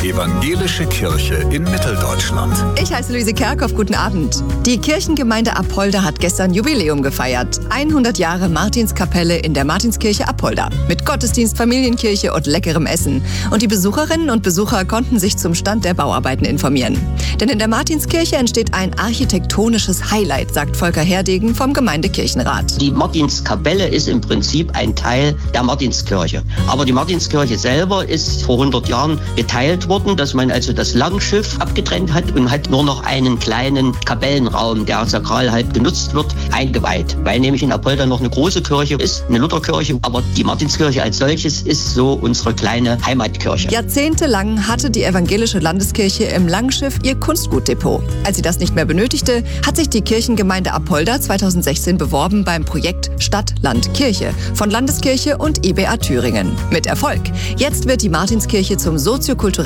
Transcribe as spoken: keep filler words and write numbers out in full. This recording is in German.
Evangelische Kirche in Mitteldeutschland. Ich heiße Luise Kerkhoff, guten Abend. Die Kirchengemeinde Apolda hat gestern Jubiläum gefeiert. hundert Jahre Martinskapelle in der Martinskirche Apolda. Mit Gottesdienst, Familienkirche und leckerem Essen. Und die Besucherinnen und Besucher konnten sich zum Stand der Bauarbeiten informieren. Denn in der Martinskirche entsteht ein architektonisches Highlight, sagt Volker Herdegen vom Gemeindekirchenrat. Die Martinskapelle ist im Prinzip ein Teil der Martinskirche. Aber die Martinskirche selber ist vor hundert Jahren geteilt worden, dass man also das Langschiff abgetrennt hat und hat nur noch einen kleinen Kapellenraum, der sakral halt genutzt wird, eingeweiht. Weil nämlich in Apolda noch eine große Kirche ist, eine Lutherkirche, aber die Martinskirche als solches ist so unsere kleine Heimatkirche. Jahrzehntelang hatte die evangelische Landeskirche im Langschiff ihr Kunstgutdepot. Als sie das nicht mehr benötigte, hat sich die Kirchengemeinde Apolda zweitausendsechzehn beworben beim Projekt Stadt, Land, Kirche von Landeskirche und I B A Thüringen. Mit Erfolg. Jetzt wird die Martinskirche zum soziokulturellen